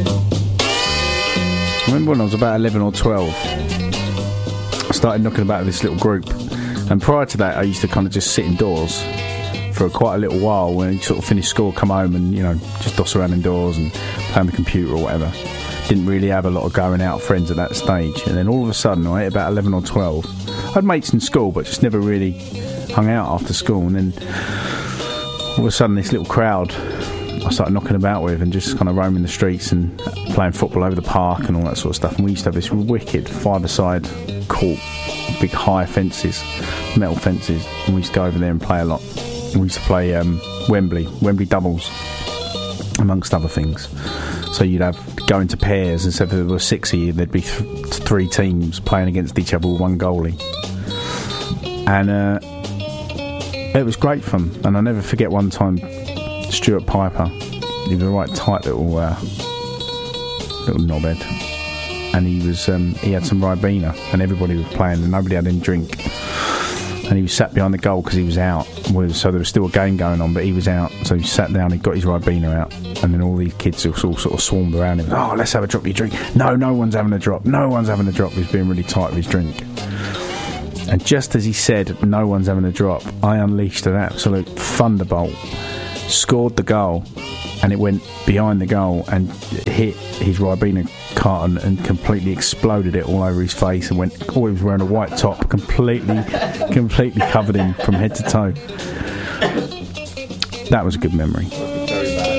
I remember when I was about 11 or 12, I started knocking about with this little group, and prior to that I used to kind of just sit indoors for quite a little while. When you sort of finish school, come home and, you know, just doss around indoors and play on the computer or whatever. Didn't really have a lot of going out friends at that stage. And then all of a sudden, right, about 11 or 12, I had mates in school but just never really hung out after school. And then all of a sudden this little crowd I started knocking about with and just kind of roaming the streets and playing football over the park and all that sort of stuff. And we used to have this wicked five-a-side court, big high fences, metal fences, and we used to go over there and play a lot. And we used to play Wembley doubles, amongst other things. So you'd go into pairs, and so if there were 6 of you, there'd be 3 teams playing against each other with one goalie. And it was great fun. And I'll never forget one time Stuart Piper, he was a right tight little knobhead, and he had some Ribena, and everybody was playing and nobody had any drink, and he was sat behind the goal because he was out, so there was still a game going on but he was out, so he sat down, he got his Ribena out, and then all these kids all sort of swarmed around him. Oh, let's have a drop of your drink. No one's having a drop. He was being really tight with his drink. And just as he said no one's having a drop, I unleashed an absolute thunderbolt, scored the goal, and it went behind the goal and hit his Ribena carton and completely exploded it all over his face, and went, he was wearing a white top, completely covered him from head to toe. That was a good memory.